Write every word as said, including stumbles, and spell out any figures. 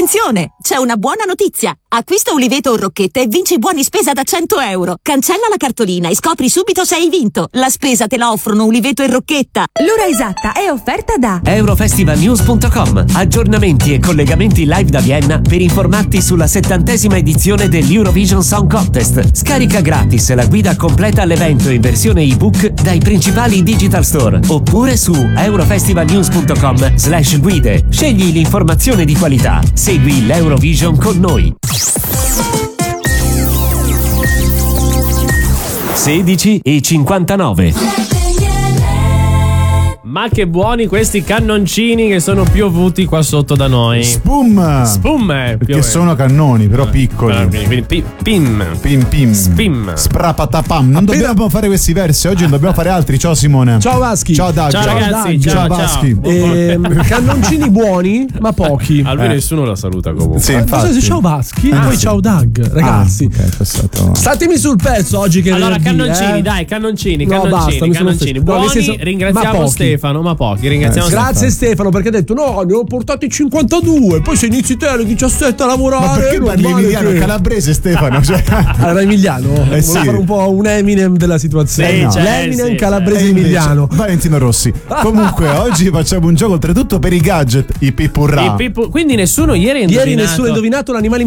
Attenzione, c'è una buona notizia. Acquista Uliveto o Rocchetta e vinci buoni spesa da cento euro. Cancella la cartolina e scopri subito se hai vinto. La spesa te la offrono Uliveto e Rocchetta. L'ora esatta è offerta da Eurofestivalnews punto com. Aggiornamenti e collegamenti live da Vienna per informarti sulla settantesima edizione dell'Eurovision Song Contest. Scarica gratis la guida completa all'evento in versione ebook dai principali digital store oppure su eurofestivalnews punto com slash guide. Scegli l'informazione di qualità. Segui l'Eurovision con noi. sedici e cinquantanove. Ma che buoni questi cannoncini che sono piovuti qua sotto da noi. Spum! Spum! eh, più o Che meno. sono cannoni, però piccoli. Ah, quindi- quindi pi- Pim. Pim pim. Spim. Sprapatapam. Non Appena- dobbiamo fare questi versi, oggi non dobbiamo fare altri. Ciao Simone. Ciao Vaschi. Ciao Dag. Ciao ragazzi, Dag. ciao ciao. Vaschi. Ehm, cannoncini buoni, ma pochi. A lui nessuno la saluta comunque. Sì, Eh, infatti. cosa dice ciao Vaschi e Ah, poi sì. ciao Dag, ragazzi. Ah, ok, è stato... Statemi sul pezzo oggi che è Allora, venerdì, cannoncini, eh. dai, cannoncini, No, cannoncini, basta, mi sono cannoncini. offeso. No, nel Buoni, senso, ringraziamo ma pochi. Stefano, ma pochi, ringraziamo Eh, Grazie Stefano perché ha detto no, ne ho portati cinquantadue. Poi se inizi te alle diciassette a lavorare. Ma perché non parli vale emiliano che- calabrese, Stefano? Cioè... Allora, Emiliano, Eh, volevo sì. fare un po' un Eminem della situazione. Sì, No. c'è, L'Eminem sì, calabrese E invece, emiliano. Valentino Rossi. Comunque, oggi facciamo un gioco oltretutto per i gadget, i pipurra. I pipu- Quindi nessuno ieri ha Ieri indovinato. nessuno ha indovinato l'animale